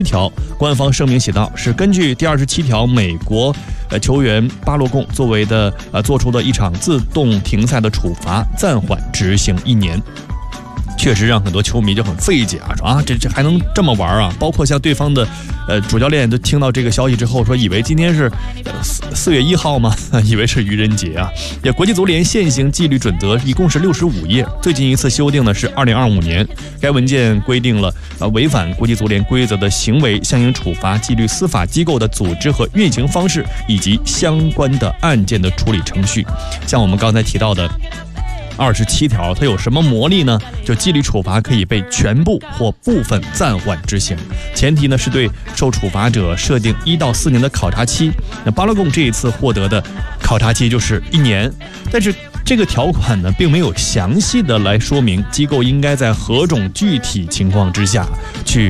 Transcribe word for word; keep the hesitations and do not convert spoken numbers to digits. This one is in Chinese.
条，官方声明写道，是根据第二十七条，美国呃球员巴洛贡作为的呃做出的一场自动停赛的处罚，暂缓执行一年。确实让很多球迷就很费解啊，说啊这这还能这么玩啊？包括像对方的呃主教练都听到这个消息之后，说以为今天是四四月一号吗？以为是愚人节啊！也国际足联现行纪律准则一共是六十五页，最近一次修订呢是二零二五年。该文件规定了呃违反国际足联规则的行为相应处罚纪律司法机构的组织和运行方式，以及相关的案件的处理程序。像我们刚才提到的二十七条，它有什么魔力呢？就纪律处罚可以被全部或部分暂缓执行，前提呢是对受处罚者设定一到四年的考察期。那巴洛贡这一次获得的考察期就是一年，但是这个条款呢并没有详细的来说明机构应该在何种具体情况之下去